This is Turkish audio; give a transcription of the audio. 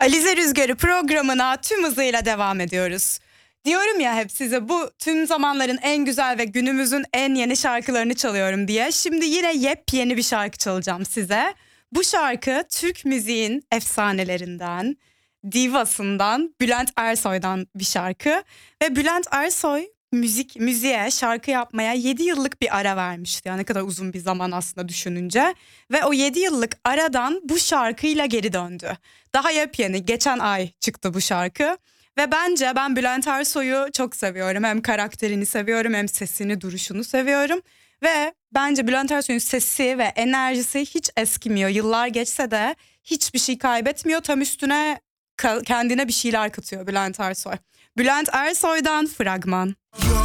Alize Rüzgarı programına tüm hızıyla devam ediyoruz. Diyorum ya hep size, bu tüm zamanların en güzel ve günümüzün en yeni şarkılarını çalıyorum diye. Şimdi yine yepyeni bir şarkı çalacağım size. Bu şarkı Türk müziğin efsanelerinden, divasından Bülent Ersoy'dan bir şarkı. Ve Bülent Ersoy müziğe, şarkı yapmaya 7 yıllık bir ara vermişti. Yani ne kadar uzun bir zaman aslında düşününce. Ve o 7 yıllık aradan bu şarkıyla geri döndü. Daha yepyeni, geçen ay çıktı bu şarkı. Ve bence ben Bülent Ersoy'u çok seviyorum. Hem karakterini seviyorum, hem sesini, duruşunu seviyorum. Ve bence Bülent Ersoy'un sesi ve enerjisi hiç eskimiyor. Yıllar geçse de hiçbir şey kaybetmiyor. Tam üstüne kendine bir şeyler katıyor Bülent Ersoy. Bülent Ersoy'dan Fragman.